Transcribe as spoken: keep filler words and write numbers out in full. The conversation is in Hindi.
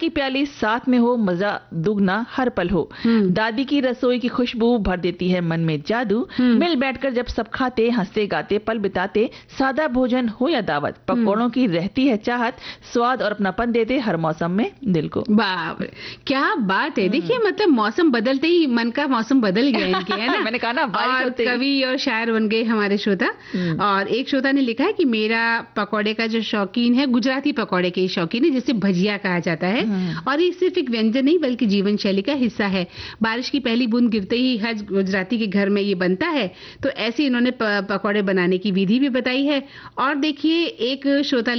की प्याली साथ में हो, मजा दुगना हर पल हो। दादी की रसोई की खुशबू भर देती है मन में जादू। मिल बैठकर जब सब खाते, हंसते गाते पल बिताते, सादा भोजन हो या दावत, पकौड़ों की रहती है चाहत, स्वाद और अपनापन देते हर मौसम में दिल को। बाप रे, क्या बात है। देखिए मतलब मौसम बदलते ही मन का मौसम बदल गया इनके, है ना। मैंने कहा ना, बारिश होते ही कवि और शायर बन गए हमारे श्रोता। और एक श्रोता ने लिखा है कि मेरा पकौड़े का जो शौकीन है, गुजराती पकौड़े के शौकीन है, जिसे भजिया कहा जाता है। और ये सिर्फ एक व्यंजन नहीं बल्कि जीवन शैली का हिस्सा है। बारिश की पहली बूंद गिरते ही हर गुजराती के घर में ये बनता है। तो ऐसे इन्होंने पकौड़े बनाने की विधि भी बताई है। और देखिए एक श्रोता